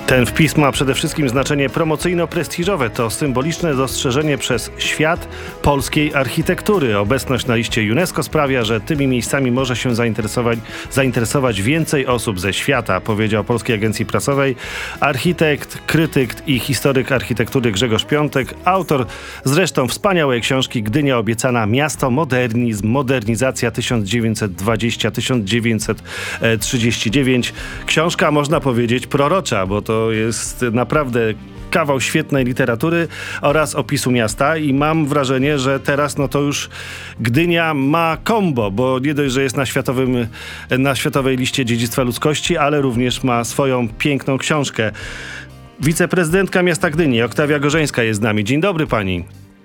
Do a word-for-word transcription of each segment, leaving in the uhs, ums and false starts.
Ten wpis ma przede wszystkim znaczenie promocyjno-prestiżowe. To symboliczne dostrzeżenie przez świat polskiej architektury. Obecność na liście UNESCO sprawia, że tymi miejscami może się zainteresować, zainteresować więcej osób ze świata, powiedział Polskiej Agencji Prasowej architekt, krytyk i historyk architektury Grzegorz Piątek, autor zresztą wspaniałej książki Gdynia obiecana, miasto, modernizm, modernizacja tysiąc dziewięćset dwadzieścia do tysiąc dziewięćset trzydzieści dziewięć. Książka, można powiedzieć, prorocza, bo to To jest naprawdę kawał świetnej literatury oraz opisu miasta i mam wrażenie, że teraz no to już Gdynia ma kombo, bo nie dość, że jest na, światowym, na światowej liście dziedzictwa ludzkości, ale również ma swoją piękną książkę. Wiceprezydentka miasta Gdyni, Oktawia Gorzeńska jest z nami. Dzień dobry pani.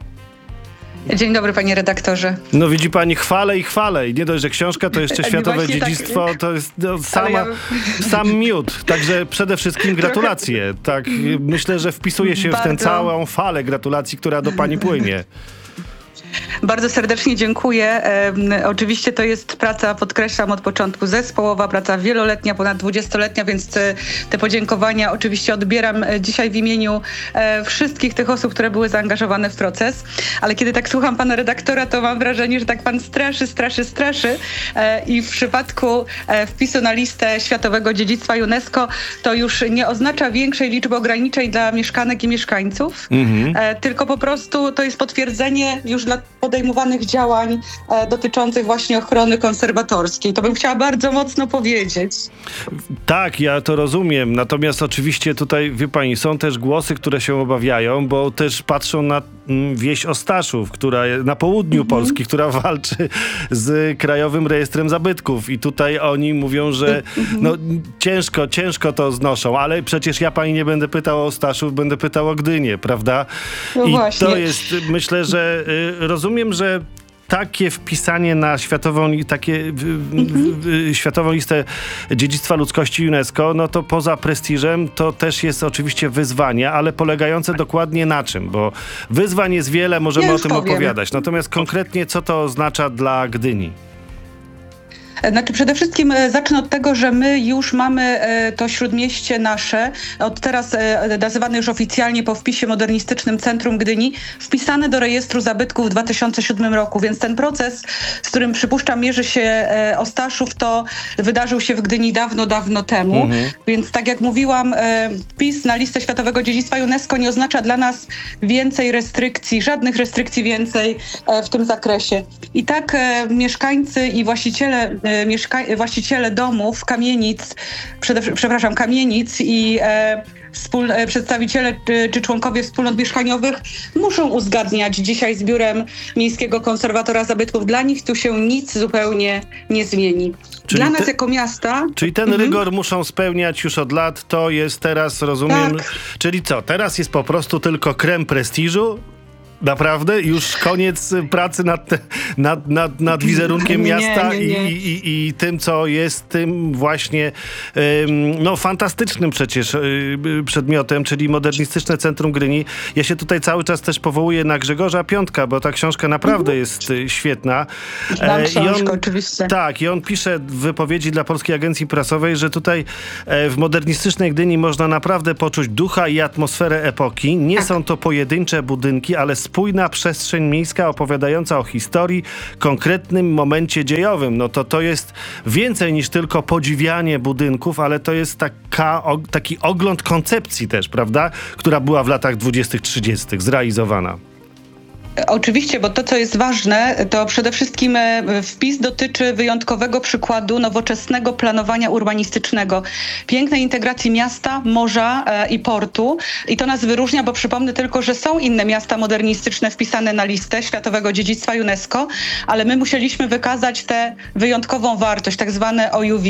Dzień dobry, panie redaktorze. No widzi pani, chwalę i chwalę. I nie dość, że książka to jeszcze światowe dziedzictwo, tak, to jest no, sama, ja... sam miód. Także przede wszystkim gratulacje. Tak, myślę, że wpisuje się Bardzo... w tę całą falę gratulacji, która do pani płynie. Bardzo serdecznie dziękuję. E, oczywiście to jest praca, podkreślam od początku, zespołowa, praca wieloletnia, ponad dwudziestoletnia, więc te, te podziękowania oczywiście odbieram dzisiaj w imieniu e, wszystkich tych osób, które były zaangażowane w proces. Ale kiedy tak słucham pana redaktora, to mam wrażenie, że tak pan straszy, straszy, straszy. E, I w przypadku e, wpisu na listę Światowego Dziedzictwa UNESCO to już nie oznacza większej liczby ograniczeń dla mieszkanek i mieszkańców, mhm. e, tylko po prostu to jest potwierdzenie już dla podejmowanych działań e, dotyczących właśnie ochrony konserwatorskiej. To bym chciała bardzo mocno powiedzieć. Tak, ja to rozumiem. Natomiast oczywiście tutaj, wie pani, są też głosy, które się obawiają, bo też patrzą na mm, wieś Ostaszów, która na południu mm-hmm. Polski, która walczy z Krajowym Rejestrem Zabytków. I tutaj oni mówią, że mm-hmm. no, ciężko, ciężko to znoszą, ale przecież ja pani nie będę pytał o Ostaszów, będę pytał o Gdynię, prawda? No I właśnie. to jest, myślę, że y, rozumiem, że takie wpisanie na światową, takie, w, w, w, światową listę dziedzictwa ludzkości UNESCO, no to poza prestiżem to też jest oczywiście wyzwanie, ale polegające dokładnie na czym? Bo wyzwań jest wiele, możemy ja o tym powiem. opowiadać. Natomiast konkretnie co to oznacza dla Gdyni? Znaczy przede wszystkim zacznę od tego, że my już mamy to śródmieście nasze, od teraz nazywane już oficjalnie po wpisie modernistycznym Centrum Gdyni, wpisane do rejestru zabytków w dwa tysiące siódmym roku, więc ten proces, z którym przypuszczam mierzy się Ostaszów, to wydarzył się w Gdyni dawno, dawno temu, mhm. więc tak jak mówiłam, wpis na listę Światowego Dziedzictwa UNESCO nie oznacza dla nas więcej restrykcji, żadnych restrykcji więcej w tym zakresie. I tak mieszkańcy i właściciele Mieszka- właściciele domów, kamienic, przede, przepraszam, kamienic i e, wspól, e, przedstawiciele czy, czy członkowie wspólnot mieszkaniowych muszą uzgadniać dzisiaj z Biurem Miejskiego Konserwatora Zabytków. Dla nich tu się nic zupełnie nie zmieni. Czyli Dla nas te, jako miasta... Czyli ten mhm. rygor muszą spełniać już od lat, to jest teraz, rozumiem... Tak. Czyli co, teraz jest po prostu tylko krem prestiżu? Naprawdę? Już koniec pracy nad, te, nad, nad, nad wizerunkiem nie, miasta nie, nie. I, i, i tym, co jest tym właśnie ym, no fantastycznym przecież y, przedmiotem, czyli modernistyczne Centrum Gdyni. Ja się tutaj cały czas też powołuję na Grzegorza Piątka, bo ta książka naprawdę mhm. jest y, świetna. Znam e, książkę, i on, oczywiście. Tak, i on pisze w wypowiedzi dla Polskiej Agencji Prasowej, że tutaj e, w modernistycznej Gdyni można naprawdę poczuć ducha i atmosferę epoki. Nie tak. są to pojedyncze budynki, ale spójna przestrzeń miejska opowiadająca o historii, konkretnym momencie dziejowym. No to to jest więcej niż tylko podziwianie budynków, ale to jest taka, o, taki ogląd koncepcji też, prawda? Która była w latach dwudziestych, trzydziestych zrealizowana. Oczywiście, bo to, co jest ważne, to przede wszystkim wpis dotyczy wyjątkowego przykładu nowoczesnego planowania urbanistycznego, pięknej integracji miasta, morza i portu. I to nas wyróżnia, bo przypomnę tylko, że są inne miasta modernistyczne wpisane na listę Światowego Dziedzictwa UNESCO, ale my musieliśmy wykazać tę wyjątkową wartość, tak zwane O U V.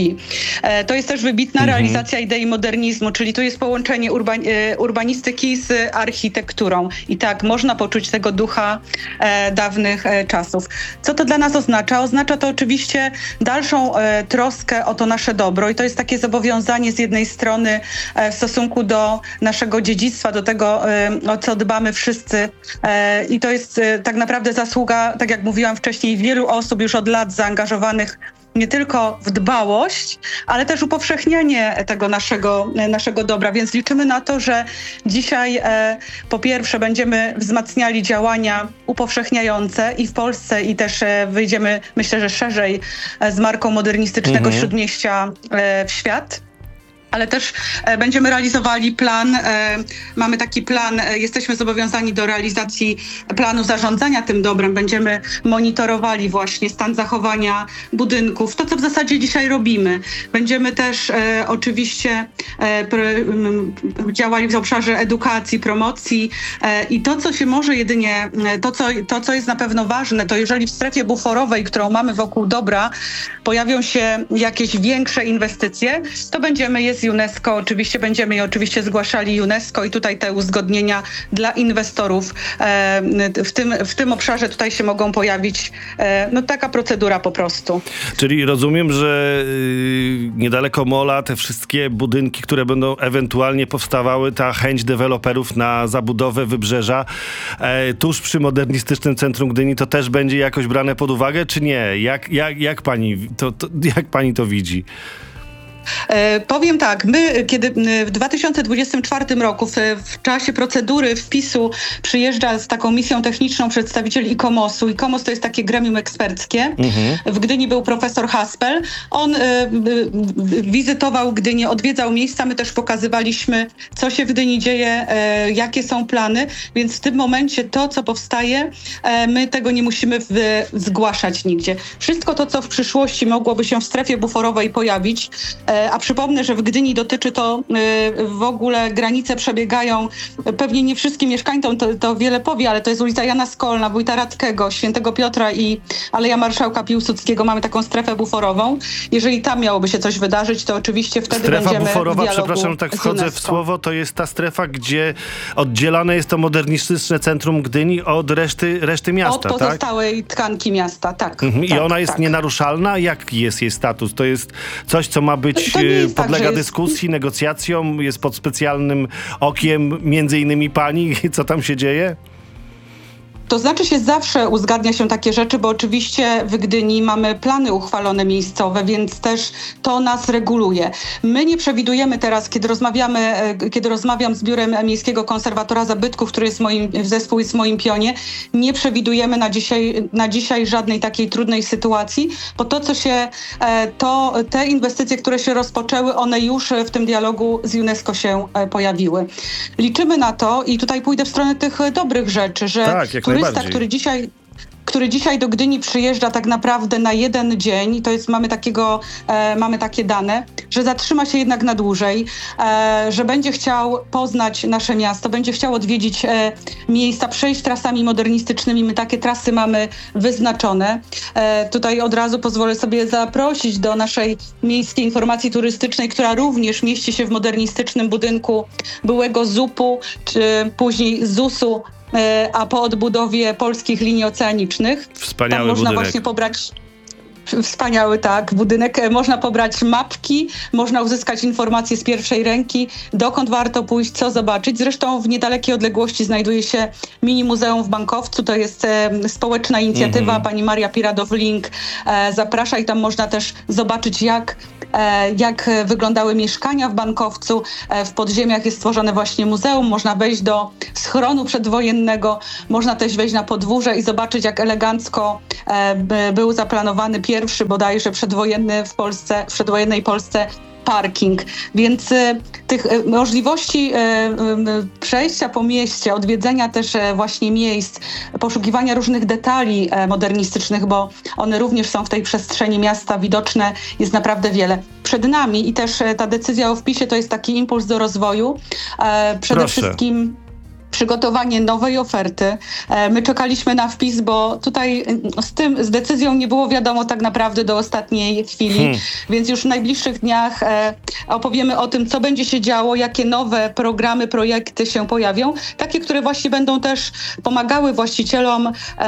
To jest też wybitna mhm. realizacja idei modernizmu, czyli tu jest połączenie urban- urbanistyki z architekturą. I tak, można poczuć tego ducha E, dawnych e, czasów. Co to dla nas oznacza? Oznacza to oczywiście dalszą e, troskę o to nasze dobro i to jest takie zobowiązanie z jednej strony e, w stosunku do naszego dziedzictwa, do tego, e, o co dbamy wszyscy e, i to jest e, tak naprawdę zasługa, tak jak mówiłam wcześniej, wielu osób już od lat zaangażowanych nie tylko w dbałość, ale też upowszechnianie tego naszego, naszego dobra. Więc liczymy na to, że dzisiaj e, po pierwsze będziemy wzmacniali działania upowszechniające i w Polsce, i też e, wyjdziemy, myślę, że szerzej e, z marką modernistycznego mhm. Śródmieścia e, w świat. Ale też e, będziemy realizowali plan, e, mamy taki plan, e, jesteśmy zobowiązani do realizacji planu zarządzania tym dobrem. Będziemy monitorowali właśnie stan zachowania budynków, to co w zasadzie dzisiaj robimy. Będziemy też e, oczywiście e, pr, m, działali w obszarze edukacji, promocji e, i to, co się może jedynie, to co, to co jest na pewno ważne, to jeżeli w strefie buforowej, którą mamy wokół dobra, pojawią się jakieś większe inwestycje, to będziemy je z UNESCO, oczywiście będziemy je oczywiście zgłaszali UNESCO i tutaj te uzgodnienia dla inwestorów e, w, tym, w tym obszarze tutaj się mogą pojawić, e, no taka procedura po prostu. Czyli rozumiem, że y, niedaleko Mola te wszystkie budynki, które będą ewentualnie powstawały, ta chęć deweloperów na zabudowę wybrzeża e, tuż przy modernistycznym centrum Gdyni, to też będzie jakoś brane pod uwagę, czy nie? Jak, jak, jak, pani, to, to, jak pani to widzi? E, powiem tak, my kiedy w dwa tysiące dwudziestym czwartym roku w, w czasie procedury wpisu przyjeżdża z taką misją techniczną przedstawiciel ICOMOS-u. ICOMOS to jest takie gremium eksperckie. Mhm. W Gdyni był profesor Haspel. On e, e, wizytował Gdynię, odwiedzał miejsca. My też pokazywaliśmy, co się w Gdyni dzieje, e, jakie są plany. Więc w tym momencie to, co powstaje, e, my tego nie musimy w, zgłaszać nigdzie. Wszystko to, co w przyszłości mogłoby się w strefie buforowej pojawić, a przypomnę, że w Gdyni dotyczy to w ogóle, granice przebiegają, pewnie nie wszystkim mieszkańcom to, to wiele powie, ale to jest ulica Jana Skolna, Wójta Radkego, Świętego Piotra i Aleja Marszałka Piłsudskiego. Mamy taką strefę buforową. Jeżeli tam miałoby się coś wydarzyć, to oczywiście wtedy strefa będziemy buforowa, w dialogu przepraszam, tak wchodzę w słowo, to jest ta strefa, gdzie oddzielane jest to modernistyczne centrum Gdyni od reszty, reszty miasta, od pozostałej tak? tkanki miasta, tak. Mhm. tak I ona jest tak. nienaruszalna? Jaki jest jej status? To jest coś, co ma być, podlega tak, dyskusji, jest... negocjacjom, jest pod specjalnym okiem między innymi pani, co tam się dzieje? To znaczy się zawsze uzgadnia się takie rzeczy, bo oczywiście w Gdyni mamy plany uchwalone miejscowe, więc też to nas reguluje. My nie przewidujemy teraz, kiedy rozmawiamy, kiedy rozmawiam z Biurem Miejskiego Konserwatora Zabytków, który jest moim, zespół jest w moim pionie, nie przewidujemy na dzisiaj, na dzisiaj żadnej takiej trudnej sytuacji, bo to, co się, to te inwestycje, które się rozpoczęły, one już w tym dialogu z UNESCO się pojawiły. Liczymy na to i tutaj pójdę w stronę tych dobrych rzeczy, że tak, turysta, który dzisiaj, który dzisiaj do Gdyni przyjeżdża tak naprawdę na jeden dzień, to jest, mamy takiego, e, mamy takie dane, że zatrzyma się jednak na dłużej, e, że będzie chciał poznać nasze miasto, będzie chciał odwiedzić e, miejsca, przejść trasami modernistycznymi. My takie trasy mamy wyznaczone. E, tutaj od razu pozwolę sobie zaprosić do naszej Miejskiej Informacji Turystycznej, która również mieści się w modernistycznym budynku byłego zupu, czy później zusu, a po odbudowie polskich linii oceanicznych. Wspaniały tam można budynek. właśnie pobrać Wspaniały, tak, budynek. Można pobrać mapki, można uzyskać informacje z pierwszej ręki, dokąd warto pójść, co zobaczyć. Zresztą w niedalekiej odległości znajduje się mini muzeum w Bankowcu. To jest e, społeczna inicjatywa. Mm-hmm. Pani Maria Piradow-Link e, zaprasza i tam można też zobaczyć, jak, e, jak wyglądały mieszkania w Bankowcu. E, w podziemiach jest stworzone właśnie muzeum. Można wejść do schronu przedwojennego, można też wejść na podwórze i zobaczyć, jak elegancko e, by, był zaplanowany pierwszy bodajże przedwojenny w Polsce, w przedwojennej Polsce parking. Więc y, tych y, możliwości y, y, przejścia po mieście, odwiedzenia też y, właśnie miejsc, poszukiwania różnych detali y, modernistycznych, bo one również są w tej przestrzeni miasta widoczne, jest naprawdę wiele. Przed nami i też y, ta decyzja o wpisie to jest taki impuls do rozwoju. Y, przede Proszę. wszystkim przygotowanie nowej oferty. My czekaliśmy na wpis, bo tutaj z tym, z decyzją nie było wiadomo tak naprawdę do ostatniej chwili, hmm. więc już w najbliższych dniach opowiemy o tym, co będzie się działo, jakie nowe programy, projekty się pojawią. Takie, które właśnie będą też pomagały właścicielom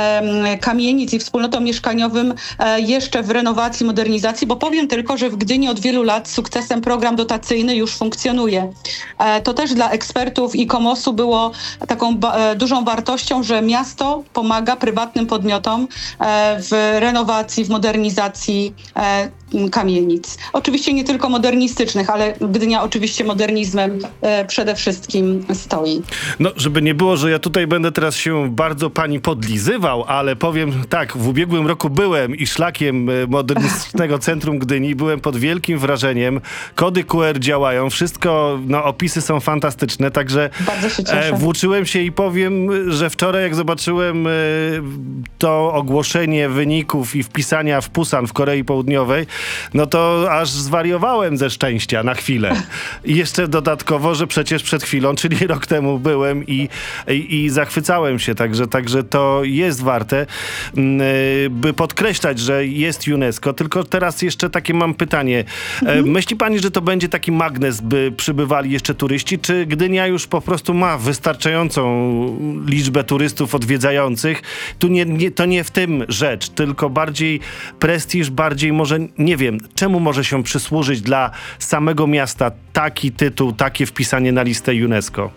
kamienic i wspólnotom mieszkaniowym jeszcze w renowacji, modernizacji, bo powiem tylko, że w Gdyni od wielu lat z sukcesem program dotacyjny już funkcjonuje. To też dla ekspertów ICOMOS-u było taką ba- dużą wartością, że miasto pomaga prywatnym podmiotom e, w renowacji, w modernizacji e, kamienic. Oczywiście nie tylko modernistycznych, ale Gdynia oczywiście modernizmem e, przede wszystkim stoi. No, żeby nie było, że ja tutaj będę teraz się bardzo pani podlizywał, ale powiem tak, w ubiegłym roku byłem i szlakiem Modernistycznego Centrum Gdyni, byłem pod wielkim wrażeniem. Kody Q R działają, wszystko, no opisy są fantastyczne, także Bardzo się cieszę. e, włóczyłem się i powiem, że wczoraj jak zobaczyłem e, to ogłoszenie wyników i wpisania w Pusan w Korei Południowej, no to aż zwariowałem ze szczęścia na chwilę. I jeszcze dodatkowo, że przecież przed chwilą, czyli rok temu byłem i, i, i zachwycałem się, także, także to jest warte, by podkreślać, że jest UNESCO. Tylko teraz jeszcze takie mam pytanie. Mhm. Myśli pani, że to będzie taki magnes, by przybywali jeszcze turyści, czy Gdynia już po prostu ma wystarczającą liczbę turystów odwiedzających? Tu nie, nie, to nie w tym rzecz, tylko bardziej prestiż, bardziej może, nie wiem, czemu może się przysłużyć dla samego miasta taki tytuł, takie wpisanie na listę UNESCO?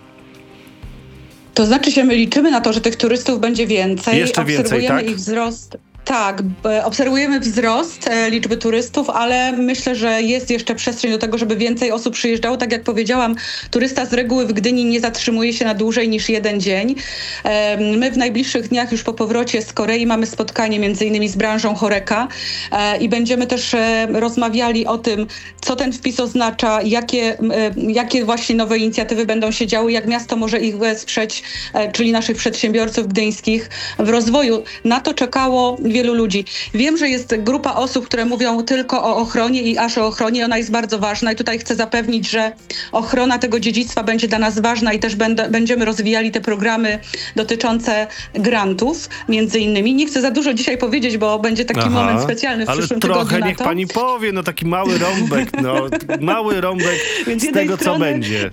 To znaczy się, my liczymy na to, że tych turystów będzie więcej. Jeszcze więcej, Obserwujemy tak? ich wzrost. Tak, b- obserwujemy wzrost e, liczby turystów, ale myślę, że jest jeszcze przestrzeń do tego, żeby więcej osób przyjeżdżało. Tak jak powiedziałam, turysta z reguły w Gdyni nie zatrzymuje się na dłużej niż jeden dzień. E, my w najbliższych dniach już po powrocie z Korei mamy spotkanie między innymi z branżą Horeca e, i będziemy też e, rozmawiali o tym, co ten wpis oznacza, jakie, e, jakie właśnie nowe inicjatywy będą się działy, jak miasto może ich wesprzeć, e, czyli naszych przedsiębiorców gdyńskich w rozwoju. Na to czekało wielu ludzi. Wiem, że jest grupa osób, które mówią tylko o ochronie i aż o ochronie. Ona jest bardzo ważna i tutaj chcę zapewnić, że ochrona tego dziedzictwa będzie dla nas ważna i też będę, będziemy rozwijali te programy dotyczące grantów, między innymi. Nie chcę za dużo dzisiaj powiedzieć, bo będzie taki Aha, moment specjalny w ale przyszłym trochę tygodniu niech na to. pani powie, no taki mały rąbek, no mały rąbek Więc z jednej tego, co strony- będzie.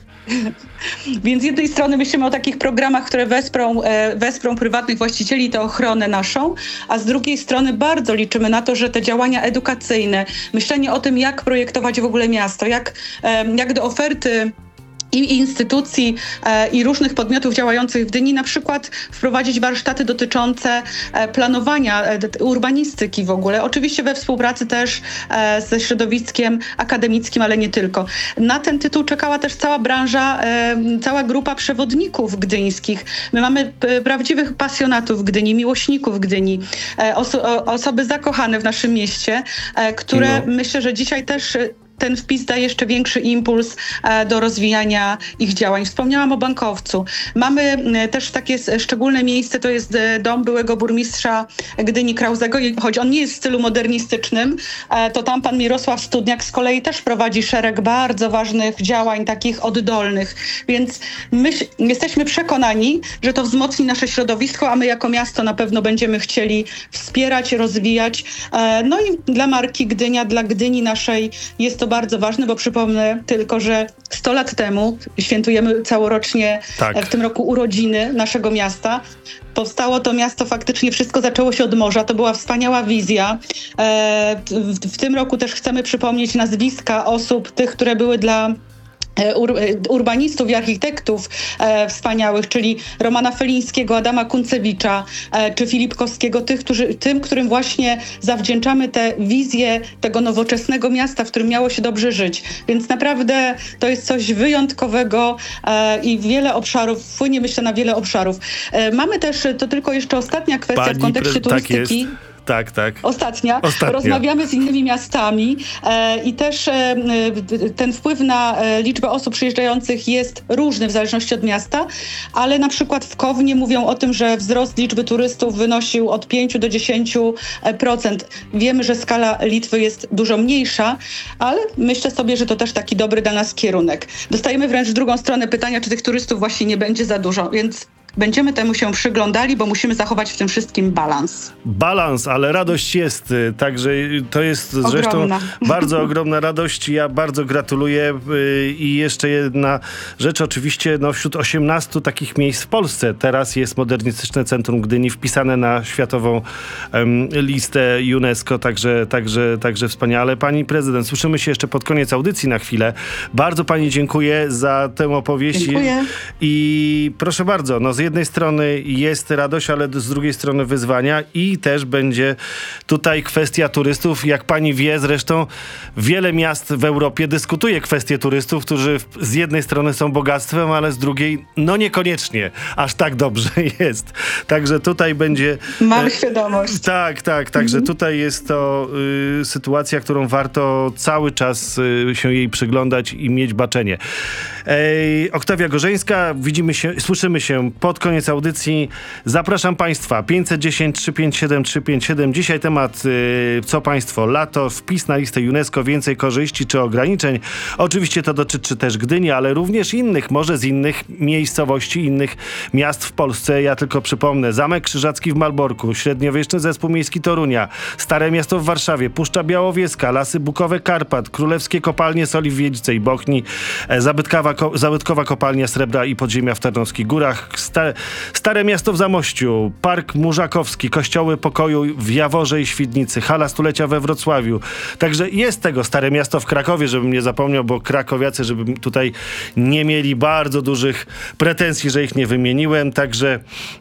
Więc z jednej strony myślimy o takich programach, które wesprą, e, wesprą prywatnych właścicieli, tę ochronę naszą, a z drugiej strony bardzo liczymy na to, że te działania edukacyjne, myślenie o tym, jak projektować w ogóle miasto, jak, e, jak do oferty i instytucji e, i różnych podmiotów działających w Gdyni na przykład wprowadzić warsztaty dotyczące e, planowania, e, urbanistyki w ogóle. Oczywiście we współpracy też e, ze środowiskiem akademickim, ale nie tylko. Na ten tytuł czekała też cała branża, e, cała grupa przewodników gdyńskich. My mamy p- prawdziwych pasjonatów Gdyni, miłośników Gdyni, e, oso- o- osoby zakochane w naszym mieście, e, które No. myślę, że dzisiaj też e, ten wpis daje jeszcze większy impuls e, do rozwijania ich działań. Wspomniałam o bankowcu. Mamy e, też takie s- szczególne miejsce, to jest e, dom byłego burmistrza Gdyni Krauzego. I choć on nie jest w stylu modernistycznym, e, to tam pan Mirosław Studniak z kolei też prowadzi szereg bardzo ważnych działań, takich oddolnych. Więc my ś- jesteśmy przekonani, że to wzmocni nasze środowisko, a my jako miasto na pewno będziemy chcieli wspierać, rozwijać. E, no i dla marki Gdynia, dla Gdyni naszej jest to bardzo ważne, bo przypomnę tylko, że sto lat temu świętujemy całorocznie Tak. e, w tym roku urodziny naszego miasta. Powstało to miasto, faktycznie wszystko zaczęło się od morza. To była wspaniała wizja. E, w, w tym roku też chcemy przypomnieć nazwiska osób, tych, które były dla e, ur, e, urbanistów i architektów e, wspaniałych, czyli Romana Felińskiego, Adama Kuncewicza e, czy Filipkowskiego, tych, którzy, tym, którym właśnie zawdzięczamy tę wizję tego nowoczesnego miasta, w którym miało się dobrze żyć. Więc naprawdę to jest coś wyjątkowego e, i wiele obszarów, wpłynie myślę na wiele obszarów. E, mamy też, to tylko jeszcze ostatnia kwestia Pani w kontekście pre- tak turystyki. jest. Tak, tak. Ostatnia. Ostatnia. Rozmawiamy z innymi miastami e, i też e, ten wpływ na e, liczbę osób przyjeżdżających jest różny w zależności od miasta, ale na przykład w Kownie mówią o tym, że wzrost liczby turystów wynosił od pięć do dziesięciu procent. Wiemy, że skala Litwy jest dużo mniejsza, ale myślę sobie, że to też taki dobry dla nas kierunek. Dostajemy wręcz w drugą stronę pytania, czy tych turystów właśnie nie będzie za dużo, więc będziemy temu się przyglądali, bo musimy zachować w tym wszystkim balans. Balans, ale radość jest, także to jest zresztą Ogromna. bardzo ogromna radość. Ja bardzo gratuluję i jeszcze jedna rzecz, oczywiście no, wśród osiemnastu takich miejsc w Polsce teraz jest Modernistyczne Centrum Gdyni wpisane na światową um, listę UNESCO, także, także, także wspaniale. Pani prezydent, słyszymy się jeszcze pod koniec audycji na chwilę. Bardzo pani dziękuję za tę opowieść. Dziękuję. I proszę bardzo, no z jednej strony jest radość, ale z drugiej strony wyzwania i też będzie tutaj kwestia turystów. Jak pani wie zresztą, wiele miast w Europie dyskutuje kwestię turystów, którzy z jednej strony są bogactwem, ale z drugiej no niekoniecznie aż tak dobrze jest. Także tutaj będzie... Mam świadomość. Tak, tak, także mhm. tutaj jest to y, sytuacja, którą warto cały czas y, się jej przyglądać i mieć baczenie. Ej, Oktawia Gorzeńska, widzimy się, słyszymy się pod koniec audycji. Zapraszam państwa, pięćset dziesięć trzysta pięćdziesiąt siedem trzysta pięćdziesiąt siedem. Dzisiaj temat y, co państwo, lato, wpis na listę UNESCO, więcej korzyści czy ograniczeń. Oczywiście to dotyczy też Gdyni, ale również innych, może z innych miejscowości, innych miast w Polsce. Ja tylko przypomnę, Zamek Krzyżacki w Malborku, Średniowieczny Zespół Miejski Torunia, Stare Miasto w Warszawie, Puszcza Białowieska, Lasy Bukowe Karpat, Królewskie Kopalnie Soli w Wiedźce i Bochni, e, zabytkowa, ko, zabytkowa Kopalnia Srebra i Podziemia w Tarnowskich Górach, Sta, Stare Miasto w Zamościu, Park Murzakowski, Kościoły Pokoju w Jaworze i Świdnicy, Hala Stulecia we Wrocławiu. Także jest tego Stare Miasto w Krakowie, żebym nie zapomniał, bo krakowiacy, żeby tutaj nie mieli bardzo dużych pretensji, że ich nie wymieniłem. Także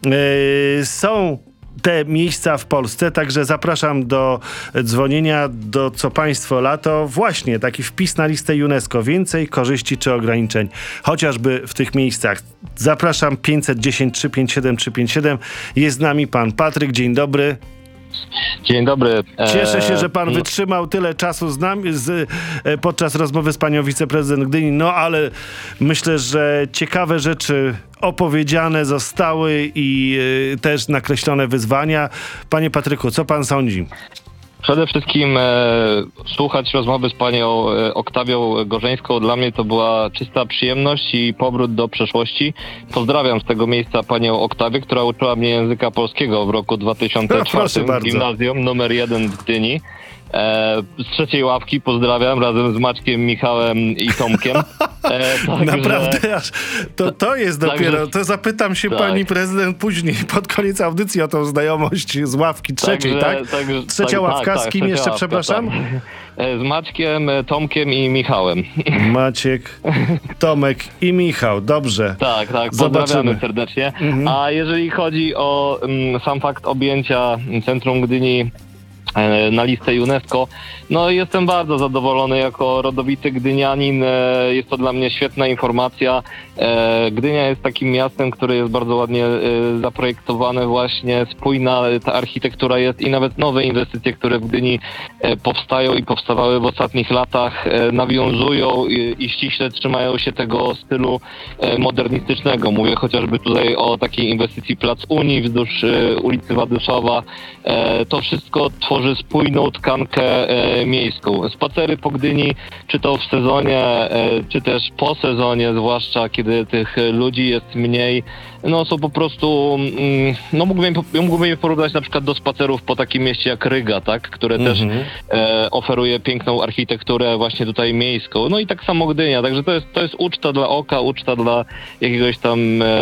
yy, są te miejsca w Polsce, także zapraszam do dzwonienia do Co Państwo Lato. Właśnie taki wpis na listę UNESCO. Więcej korzyści czy ograniczeń, chociażby w tych miejscach. Zapraszam pięćset dziesięć trzysta pięćdziesiąt siedem trzysta pięćdziesiąt siedem. Jest z nami pan Patryk. Dzień dobry. Dzień dobry. Cieszę się, że pan wytrzymał tyle czasu z nami z, podczas rozmowy z panią wiceprezydent Gdyni, no ale myślę, że ciekawe rzeczy opowiedziane zostały i y, też nakreślone wyzwania. Panie Patryku, co pan sądzi? Przede wszystkim e, słuchać rozmowy z panią e, Oktawią Gorzeńską dla mnie to była czysta przyjemność i powrót do przeszłości. Pozdrawiam z tego miejsca panią Oktawię, która uczyła mnie języka polskiego w roku dwa tysiące czwartym w gimnazjum numer jeden w Gdyni. E, z trzeciej ławki pozdrawiam razem z Maćkiem, Michałem i Tomkiem. E, także, Naprawdę, aż to, to jest dopiero, także, to zapytam się tak. pani prezydent później, pod koniec audycji o tą znajomość z ławki trzeciej, także, tak? Także, Trzecia tak, ławka, tak, z kim tak, jeszcze, ławka, przepraszam? Tak. Z Maćkiem, Tomkiem i Michałem. Maciek, Tomek i Michał, dobrze. Tak, tak, Zobaczymy. pozdrawiamy serdecznie. Mhm. A jeżeli chodzi o um, sam fakt objęcia Centrum Gdyni na listę UNESCO. No jestem bardzo zadowolony jako rodowity gdynianin. Jest to dla mnie świetna informacja. Gdynia jest takim miastem, które jest bardzo ładnie zaprojektowane, właśnie spójna ta architektura jest i nawet nowe inwestycje, które w Gdyni powstają i powstawały w ostatnich latach, nawiązują i ściśle trzymają się tego stylu modernistycznego. Mówię chociażby tutaj o takiej inwestycji Plac Unii wzdłuż ulicy Wadyszowa. To wszystko tworzy spójną tkankę e, miejską. Spacery po Gdyni, czy to w sezonie, e, czy też po sezonie, zwłaszcza kiedy tych ludzi jest mniej, no są po prostu, mm, no mógłbym, mógłbym je porównać na przykład do spacerów po takim mieście jak Ryga, tak, które mm-hmm. też e, oferuje piękną architekturę właśnie tutaj miejską. No i tak samo Gdynia, także to jest, to jest uczta dla oka, uczta dla jakiegoś tam,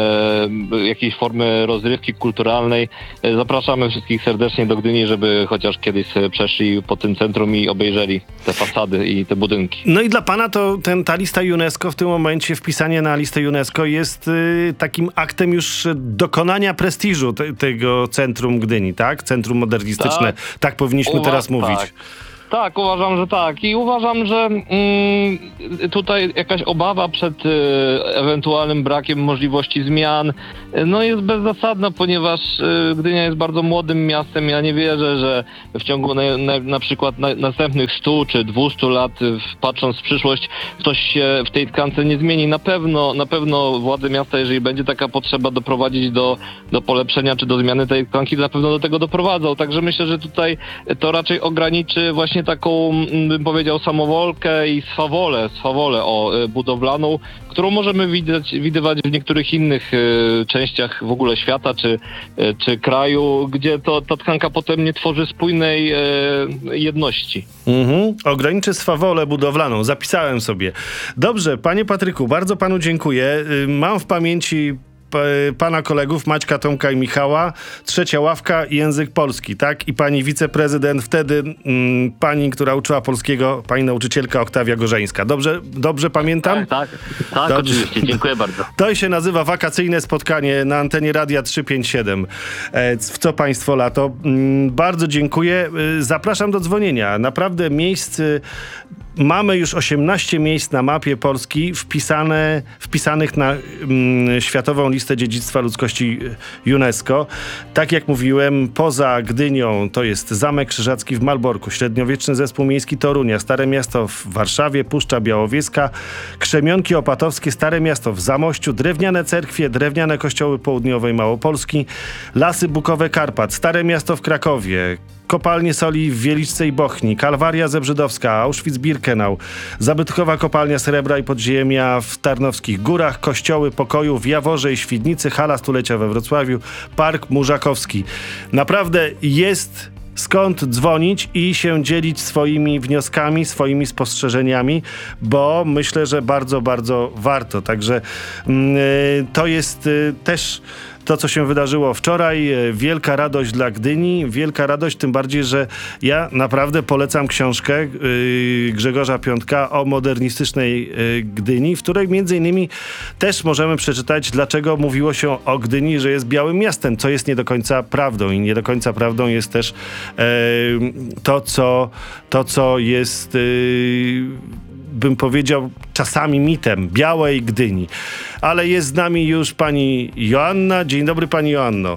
e, jakiejś formy rozrywki kulturalnej. E, zapraszamy wszystkich serdecznie do Gdyni, żeby chociaż kiedyś przeszli po tym centrum i obejrzeli te fasady i te budynki. No i dla pana to ten, ta lista UNESCO w tym momencie, wpisanie na listę UNESCO jest y, takim aktem już dokonania prestiżu te, tego centrum Gdyni, tak? Centrum modernistyczne. Tak, tak powinniśmy Uwa- teraz mówić. Tak. Tak, uważam, że tak. I uważam, że mm, tutaj jakaś obawa przed y, ewentualnym brakiem możliwości zmian y, no jest bezzasadna, ponieważ y, Gdynia jest bardzo młodym miastem. Ja nie wierzę, że w ciągu na, na, na przykład na, następnych stu czy dwustu lat, y, patrząc w przyszłość, coś się w tej tkance nie zmieni. Na pewno, na pewno władze miasta, jeżeli będzie taka potrzeba doprowadzić do, do polepszenia czy do zmiany tej tkanki, na pewno do tego doprowadzą. Także myślę, że tutaj to raczej ograniczy właśnie właśnie taką, mm, bym powiedział, samowolkę i swawolę, swawolę o y, budowlaną, którą możemy widać, widywać w niektórych innych y, częściach w ogóle świata czy, y, czy kraju, gdzie to, ta tkanka potem nie tworzy spójnej y, jedności. Mhm. Ograniczy swawolę budowlaną. Zapisałem sobie. Dobrze, panie Patryku, bardzo panu dziękuję. Y, Mam w pamięci pana kolegów Maćka, Tomka i Michała, Trzecia Ławka i Język Polski, tak? I pani wiceprezydent wtedy, mm, pani, która uczyła polskiego, pani nauczycielka Oktawia Gorzeńska. Dobrze, dobrze pamiętam? Tak, tak, tak, Dobrze. oczywiście. Dziękuję bardzo. To się nazywa wakacyjne spotkanie na antenie Radia trzysta pięćdziesiąt siedem. E, W co państwo lato? Mm, Bardzo dziękuję. E, Zapraszam do dzwonienia. Naprawdę miejsc... y, Mamy już osiemnaście miejsc na mapie Polski wpisane, wpisanych na mm, Światową Listę Dziedzictwa Ludzkości UNESCO. Tak jak mówiłem, poza Gdynią to jest Zamek Krzyżacki w Malborku, Średniowieczny Zespół Miejski Torunia, Stare Miasto w Warszawie, Puszcza Białowieska, Krzemionki Opatowskie, Stare Miasto w Zamościu, drewniane cerkwie, drewniane kościoły południowej Małopolski, Lasy Bukowe Karpat, Stare Miasto w Krakowie, Kopalnie Soli w Wieliczce i Bochni, Kalwaria Zebrzydowska, Auschwitz-Birkenau, zabytkowa kopalnia srebra i podziemia w Tarnowskich Górach, kościoły pokoju w Jaworze i Świdnicy, hala stulecia we Wrocławiu, Park Murzakowski. Naprawdę jest skąd dzwonić i się dzielić swoimi wnioskami, swoimi spostrzeżeniami, bo myślę, że bardzo, bardzo warto. Także mm, to jest y, też to, co się wydarzyło wczoraj. Wielka radość dla Gdyni, wielka radość, tym bardziej, że ja naprawdę polecam książkę yy, Grzegorza Piątka o modernistycznej yy, Gdyni, w której między innymi też możemy przeczytać, dlaczego mówiło się o Gdyni, że jest białym miastem, co jest nie do końca prawdą. I nie do końca prawdą jest też yy, to, co, to, co jest... Yy, bym powiedział, czasami mitem białej Gdyni. Ale jest z nami już pani Joanna. Dzień dobry, pani Joanno.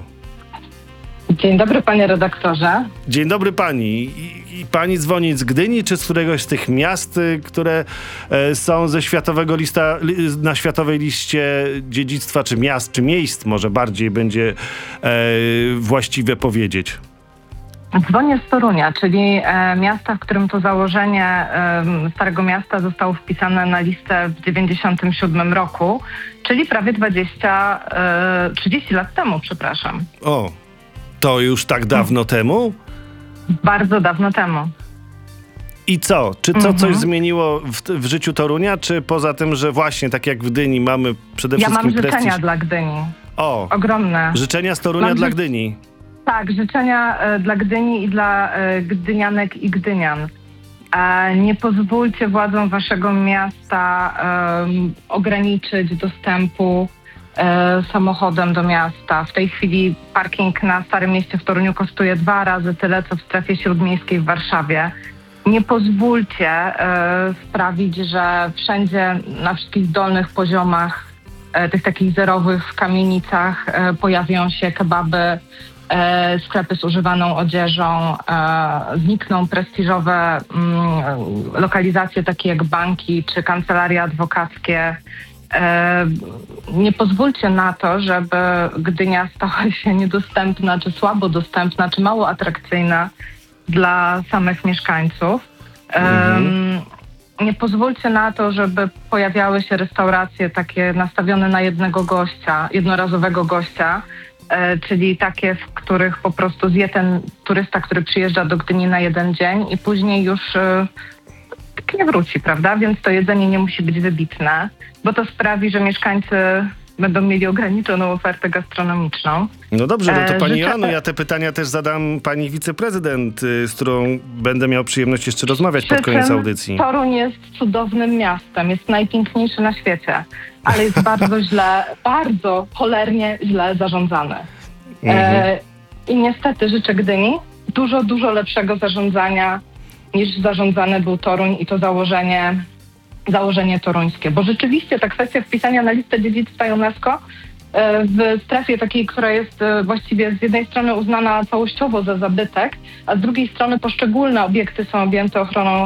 Dzień dobry, panie redaktorze. Dzień dobry pani. I, i pani dzwoni z Gdyni, czy z któregoś z tych miast, y, które e, są ze światowego lista, li, na światowej liście dziedzictwa, czy miast, czy miejsc, może bardziej będzie e, właściwe powiedzieć? Dzwonię z Torunia, czyli e, miasta, w którym to założenie e, Starego Miasta zostało wpisane na listę w dziewięćdziesiątym siódmym roku, czyli prawie dwadzieścia, e, trzydzieści lat temu, przepraszam. O, to już tak dawno temu? Bardzo dawno temu. I co? Czy co Mhm. coś zmieniło w, w życiu Torunia, czy poza tym, że właśnie tak jak w Gdyni mamy przede Ja wszystkim mam życzenia prestiż? dla Gdyni. O, Ogromne. życzenia z Torunia Mam dla ży- Gdyni. Tak, życzenia e, dla Gdyni i dla e, gdynianek i gdynian. E, nie pozwólcie władzom waszego miasta e, ograniczyć dostępu e, samochodem do miasta. W tej chwili parking na Starym Mieście w Toruniu kosztuje dwa razy tyle, co w strefie śródmiejskiej w Warszawie. Nie pozwólcie e, sprawić, że wszędzie na wszystkich dolnych poziomach, e, tych takich zerowych kamienicach e, pojawią się kebaby, E, sklepy z używaną odzieżą, e, znikną prestiżowe mm, lokalizacje takie jak banki czy kancelarie adwokackie. E, nie pozwólcie na to, żeby Gdynia stała się niedostępna, czy słabo dostępna, czy mało atrakcyjna dla samych mieszkańców. E, Mhm. Nie pozwólcie na to, żeby pojawiały się restauracje takie nastawione na jednego gościa, jednorazowego gościa, E, czyli takie, w których po prostu zje ten turysta, który przyjeżdża do Gdyni na jeden dzień i później już e, tak nie wróci, prawda? Więc to jedzenie nie musi być wybitne, bo to sprawi, że mieszkańcy będą mieli ograniczoną ofertę gastronomiczną. No dobrze, no to E, pani życzę- Joanno, ja te pytania też zadam pani wiceprezydent, y, z którą będę miał przyjemność jeszcze rozmawiać pod Przy koniec czym audycji. Toruń jest cudownym miastem, jest najpiękniejszy na świecie, ale jest bardzo źle, bardzo cholernie źle zarządzany. Mhm. E, I niestety życzę Gdyni dużo, dużo lepszego zarządzania niż zarządzany był Toruń i to założenie, założenie toruńskie. Bo rzeczywiście ta kwestia wpisania na listę dziedzictwa UNESCO e, w strefie takiej, która jest e, właściwie z jednej strony uznana całościowo za zabytek, a z drugiej strony poszczególne obiekty są objęte ochroną